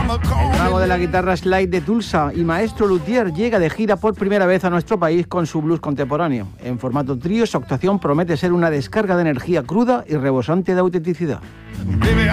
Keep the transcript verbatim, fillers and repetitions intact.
El mago de la guitarra slide de Tulsa y maestro luthier llega de gira por primera vez a nuestro país con su blues contemporáneo. En formato trío, su actuación promete ser una descarga de energía cruda y rebosante de autenticidad.